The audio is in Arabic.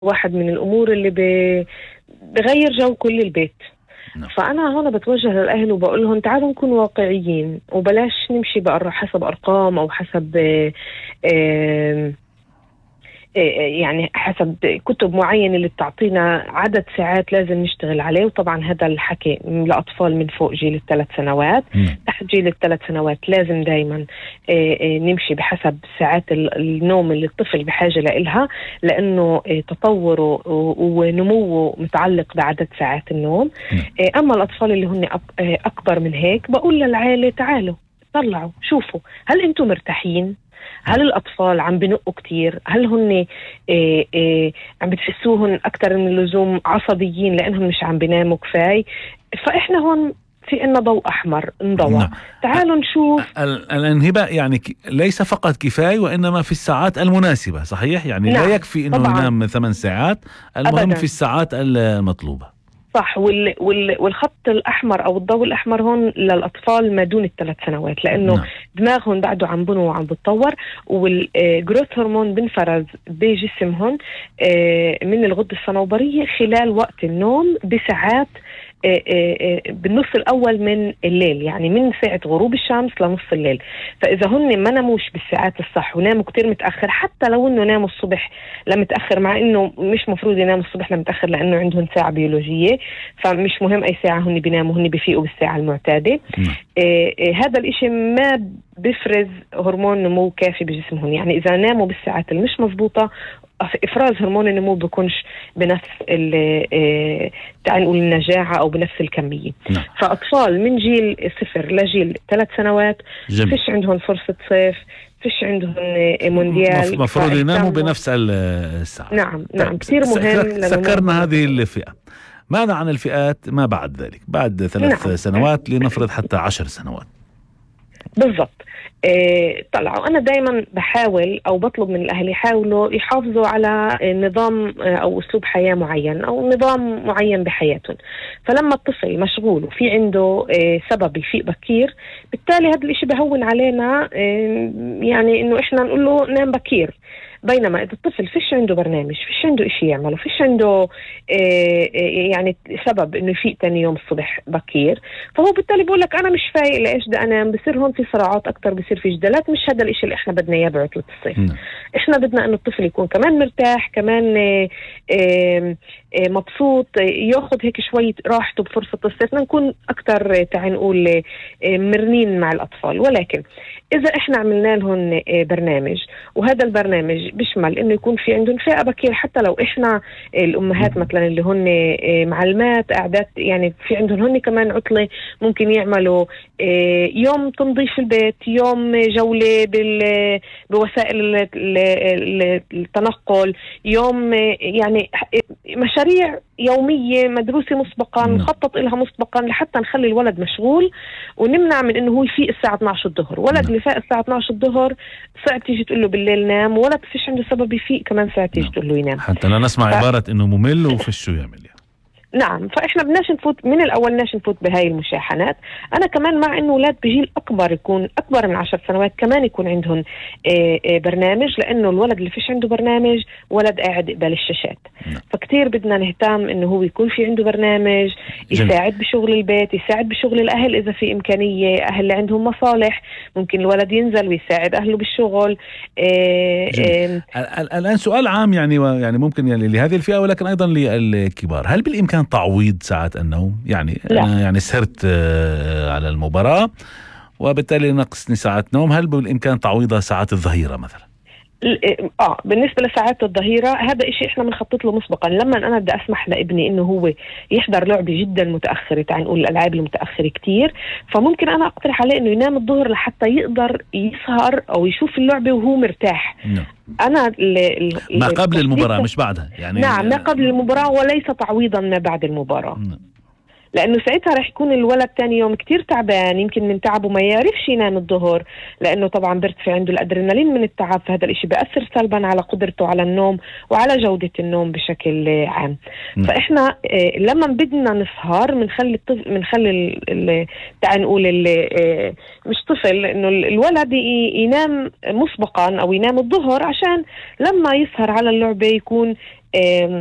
واحد من الأمور اللي بغير جو كل البيت. فأنا هون بتوجه للأهل وبقول لهم تعالوا نكون واقعيين وبلاش نمشي حسب أرقام أو حسب يعني حسب كتب معينة اللي بتعطينا عدد ساعات لازم نشتغل عليه. وطبعا هذا الحكي لأطفال من فوق جيل 3 سنوات. تحت جيل 3 سنوات لازم دايما نمشي بحسب ساعات النوم اللي الطفل بحاجة لإلها، لأنه تطوره ونموه متعلق بعدد ساعات النوم. أما الأطفال اللي هن أكبر من هيك بقول للعائلة تعالوا طلعوا شوفوا هل أنتم مرتاحين، هل الأطفال عم بنقوا كتير، هل هن عم بتحسوهن أكتر من اللزوم عصبيين لأنهم مش عم بيناموا كفاية. فإحنا هون في إننا ضوء أحمر نضوى. تعالوا نشوف الانهباء يعني ليس فقط كفاية وإنما في الساعات المناسبة، صحيح؟ يعني لا يكفي إنه ينام 8 ساعات، المهم أبداً في الساعات المطلوبة. صح. والخط الأحمر أو الضوء الأحمر هون للأطفال ما دون 3 سنوات، لأنه دماغهم بعده عم بنو وعم بتطور، والجروث هرمون بنفرز بجسمهم من الغدة الصنوبرية خلال وقت النوم بساعات بالنص الأول من الليل، يعني من ساعة غروب الشمس لنص الليل. فإذا هن ما ناموش بالساعات الصح وناموا كتير متأخر، حتى لو إنه ناموا الصبح لمتأخر، مع إنه مش مفروض يناموا الصبح لمتأخر لأنه عندهم ساعة بيولوجية، فمش مهم أي ساعة هن بيناموا، هن بيفيقوا بالساعة المعتادة. هذا الإشي ما بيفرز هرمون نمو كافي بجسمهم. يعني إذا ناموا بالساعات المش مضبوطة إفراز هرمون النمو بيكونش بنفس تعال نقول النجاعة أو بنفس الكمية. فأطفال من جيل 0 لجيل 3 سنوات فيش عندهم فرصة صيف، فيش عندهم مونديال، مفروض يناموا بنفس الساعة. نعم كثير مهم. سكرنا هذه الفئة. ماذا عن الفئات ما بعد ذلك، بعد 3 سنوات لنفرض حتى 10 سنوات؟ بالضبط. طلعوا أنا دايما بحاول أو بطلب من الأهل يحاولوا يحافظوا على نظام أو أسلوب حياة معين أو نظام معين بحياتهم. فلما الطفل مشغول وفي عنده سبب يفيق بكير، بالتالي هذا الإشي بهون علينا يعني إنه إحنا نقول له نام بكير. بينما إذا الطفل فيش عنده برنامج، فيش عنده إشي يعمله، فيش عنده يعني سبب إنه يفيق تاني يوم الصبح بكير، فهو بالتالي بقول لك أنا مش فايق لإيش بدي أنام. بصير هون في صراعات أكتر، بصير في جدالات. مش هذا الإشي اللي إحنا بدنا إياه بعطلة الصيف. إحنا بدنا إنه الطفل يكون كمان مرتاح، كمان مبسوط، ياخد هيك شوية راحته بفرصة الصيف، نكون أكتر تعال نقول مرنين مع الأطفال. ولكن إذا إحنا عملنا لهم برنامج، وهذا البرنامج بيشمل إنه يكون في عندهم فئة بكير، حتى لو إحنا الأمهات مثلا اللي هن معلمات أعداد، يعني في عندهم هن كمان عطلة، ممكن يعملوا يوم تنظيف البيت، يوم جولة بوسائل التنقل، يوم يعني مشاريع يومية مدروسة مسبقا، نخطط لها مسبقا لحتى نخلي الولد مشغول ونمنع من إنه هو يفيق الساعة 12 الظهر. ولد اللي فاق الساعة 12 الظهر صعب تيجي تقول له بالليل نام، ولد فيش عنده سبب يفيق كمان ساعة تيجي تقول له ينام. حتى لا نسمع عبارة إنه ممل وفيش شو يعمل. نعم. فإحنا بدناش نفوت من الأول، بدناش نفوت بهاي المشاحنات. أنا كمان مع إنه أولاد بجيل أكبر، يكون أكبر من 10 سنوات، كمان يكون عندهم برنامج، لأنه الولد اللي فيش عنده برنامج ولد قاعد قبل الشاشات. فكتير بدنا نهتم إنه هو يكون في عنده برنامج يساعد بشغل البيت، يساعد بشغل الأهل إذا في إمكانية. أهل اللي عندهم مصالح ممكن الولد ينزل ويساعد أهله بالشغل. الآن سؤال عام يعني ممكن يعني لهذه الفئة ولكن أيضا للكبار، هل بالإمكان تعويض ساعات النوم؟ يعني أنا يعني سهرت على المباراة وبالتالي نقصني ساعات نوم، هل بالإمكان تعويضها ساعات الظهيرة مثلا؟ بالنسبة لساعات الظهيرة هذا إشي إحنا بنخطط له مسبقا. لما أنا بدي أسمح لابني إنه هو يحضر لعبة جدا متأخرة، تعال نقول الألعاب المتأخرة كتير، فممكن أنا أقترح عليه إنه ينام الظهر لحتى يقدر يسهر أو يشوف اللعبة وهو مرتاح. أنا ما قبل المباراة مش بعدها يعني. نعم، ما قبل المباراة وليس تعويضا ما بعد المباراة. لأنه ساعتها رح يكون الولد تاني يوم كتير تعبان، يمكن من تعبه ما يعرفش ينام الظهر، لأنه طبعا بيرتفع عنده الأدرينالين من التعب، فهذا الإشي بيأثر سلبا على قدرته على النوم وعلى جودة النوم بشكل عام. فإحنا لما بدنا نسهر بنخلي تعال نقول مش طفل، إنه الولد ينام مسبقا أو ينام الظهر، عشان لما يسهر على اللعبة يكون